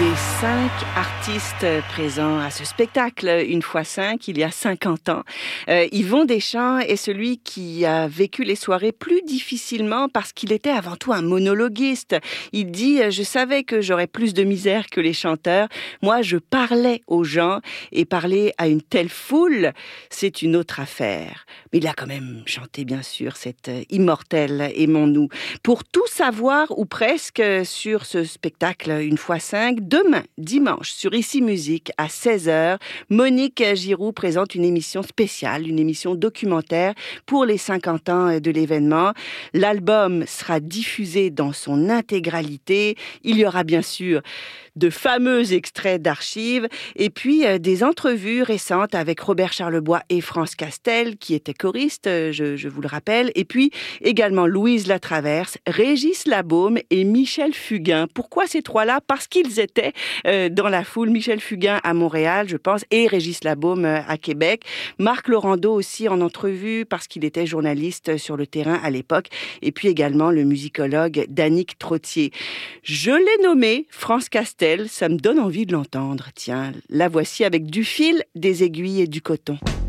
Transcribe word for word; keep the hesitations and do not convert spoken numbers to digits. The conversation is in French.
des cinq artistes présents à ce spectacle, une fois cinq, il y a cinquante ans. Euh, Yvon Deschamps est celui qui a vécu les soirées plus difficilement parce qu'il était avant tout un monologuiste. Il dit « Je savais que j'aurais plus de misère que les chanteurs. Moi, je parlais aux gens et parler à une telle foule, c'est une autre affaire. » Mais il a quand même chanté, bien sûr, cette immortelle « Aimons-nous ». Pour tout savoir, ou presque, sur ce spectacle, une fois cinq, demain, dimanche, sur Ici Musique, à seize heures, Monique Giroux présente une émission spéciale, une émission documentaire pour les cinquante ans de l'événement. L'album sera diffusé dans son intégralité. Il y aura bien sûr de fameux extraits d'archives et puis euh, des entrevues récentes avec Robert Charlebois et France Castel, qui étaient choristes, je, je vous le rappelle, et puis également Louise Latraverse, Régis Labaume et Michel Fugain. Pourquoi ces trois-là? Parce qu'ils étaient euh, dans la foule. Michel Fugain à Montréal, je pense, et Régis Labaume euh, à Québec. Marc Laurando aussi en entrevue parce qu'il était journaliste sur le terrain à l'époque. Et puis également le musicologue Danick Trottier. Je l'ai nommé France Castel. Ça me donne envie de l'entendre. Tiens, la voici avec du fil, des aiguilles et du coton.